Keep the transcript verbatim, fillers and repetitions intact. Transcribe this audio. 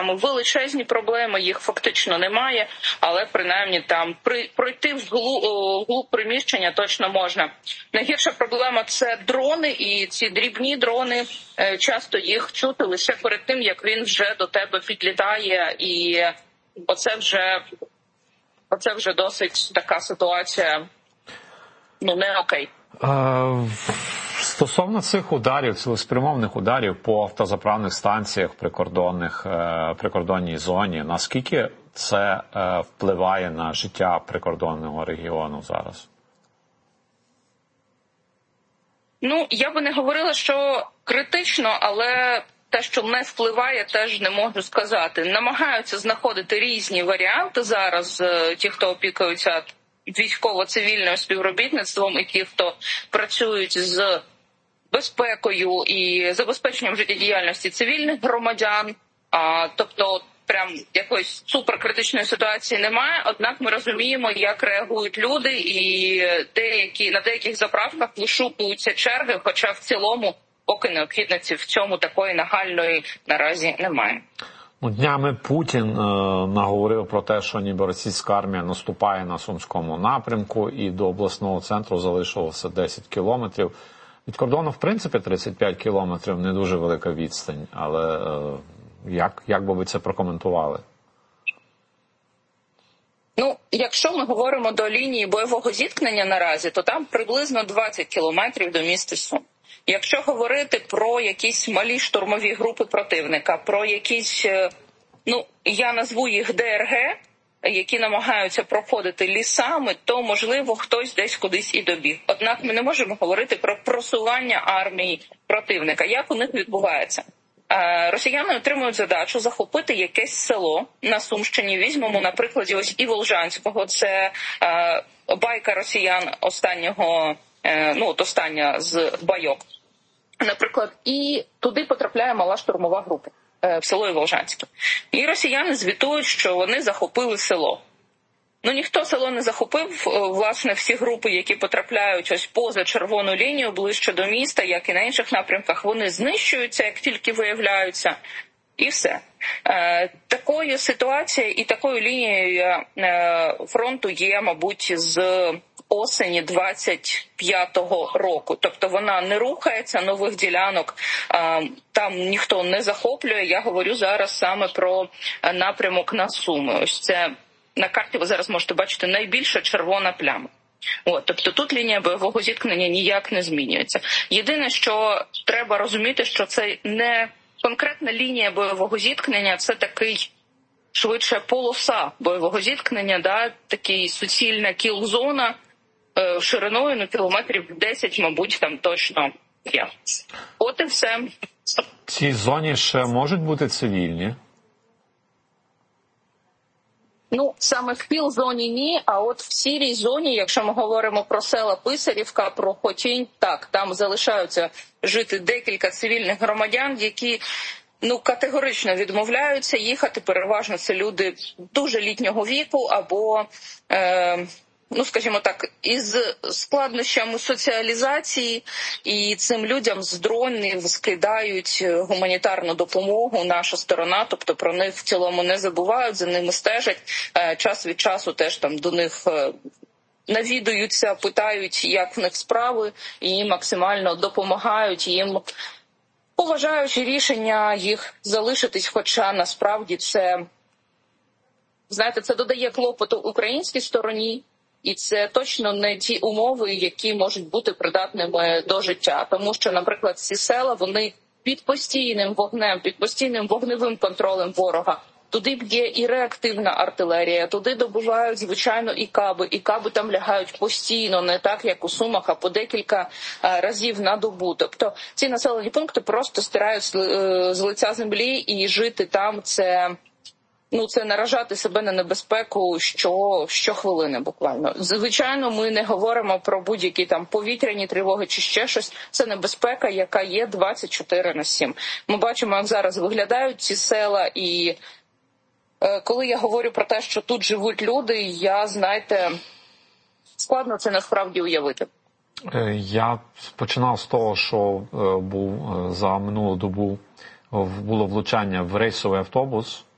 величезні проблеми, їх фактично немає, але принаймні там при, пройти вглуб приміщення точно можна. Найгірша проблема – це дрони, і ці дрібні дрони, часто їх чути лише перед тим, як він вже до тебе підлітає, і оце вже, оце вже досить така ситуація, ну, не окей. Стосовно цих ударів, цілеспрямованих ударів по автозаправних станціях прикордонних, прикордонній зоні, наскільки це впливає на життя прикордонного регіону зараз? Ну, я би не говорила, що критично, але те, що не впливає, теж не можу сказати. Намагаються знаходити різні варіанти зараз, ті, хто опікуються військово-цивільним співробітництвом, і ті, хто працюють з безпекою і забезпеченням життєдіяльності цивільних громадян. А, тобто, прям якоїсь суперкритичної ситуації немає, однак ми розуміємо, як реагують люди, і деякі, на деяких заправках вишукуються черги, хоча в цілому поки необхідності в цьому такої нагальної наразі немає. Ну, днями Путін е, наговорив про те, що ніби російська армія наступає на Сумському напрямку і до обласного центру залишилося десять кілометрів. Від кордону, в принципі, тридцять п'ять кілометрів – не дуже велика відстань, але е, як, як би ви це прокоментували? Ну, якщо ми говоримо до лінії бойового зіткнення наразі, то там приблизно двадцять кілометрів до міста Сум. Якщо говорити про якісь малі штурмові групи противника, про якісь, ну, я назву їх Д Р Г, які намагаються проходити лісами, то, можливо, хтось десь кудись і добіг. Однак ми не можемо говорити про просування армії противника. Як у них відбувається? Росіяни отримують задачу захопити якесь село на Сумщині. Візьмемо, на прикладі, ось і Волжанського. Це байка росіян останнього, ну, от остання з байок. Наприклад, і туди потрапляє мала штурмова група в село Іволжанське. І росіяни звітують, що вони захопили село. Ну, ніхто село не захопив. Власне, всі групи, які потрапляють ось поза червону лінію, ближче до міста, як і на інших напрямках, вони знищуються, як тільки виявляються. І все. Е, такою ситуацією і такою лінією е, фронту є, мабуть, з осені двадцять п'ятого року. Тобто вона не рухається, нових ділянок е, там ніхто не захоплює. Я говорю зараз саме про напрямок на Суми. Ось це на карті ви зараз можете бачити найбільша червона пляма. От, тобто тут лінія бойового зіткнення ніяк не змінюється. Єдине, що треба розуміти, що це не конкретна лінія бойового зіткнення, це такий швидше полоса бойового зіткнення, да, такий суцільна кіл-зона е, шириною, ну, кілометрів десять, мабуть, там точно є. От і все. В цій зоні ще можуть бути цивільні? Ну, саме в піл-зоні ні, а от в сірій зоні, якщо ми говоримо про села Писарівка, про Хотінь, так, там залишаються жити декілька цивільних громадян, які, ну, категорично відмовляються їхати. Переважно це люди дуже літнього віку або, е, ну, скажімо так, із складнощами соціалізації, і цим людям з дронів скидають гуманітарну допомогу наша сторона, тобто про них в цілому не забувають, за ними стежать, час від часу теж там до них навідуються, питають, як в них справи, і максимально допомагають їм, поважаючи рішення їх залишитись, хоча насправді це, знаєте, це додає клопоту українській стороні, і це точно не ті умови, які можуть бути придатними до життя. Тому що, наприклад, ці села, вони під постійним вогнем, під постійним вогневим контролем ворога. Туди б'є і реактивна артилерія, туди добувають, звичайно, і каби. І каби там лягають постійно, не так, як у Сумах, а по декілька разів на добу. Тобто ці населені пункти просто стирають з лиця землі, і жити там – це... Ну, це наражати себе на небезпеку що, щохвилини буквально. Звичайно, ми не говоримо про будь-які там повітряні тривоги чи ще щось. Це небезпека, яка є двадцять чотири на сім. Ми бачимо, як зараз виглядають ці села, і е, коли я говорю про те, що тут живуть люди, я, знаєте, складно це насправді уявити. Я починав з того, що був за минулу добу було влучання в рейсовий автобус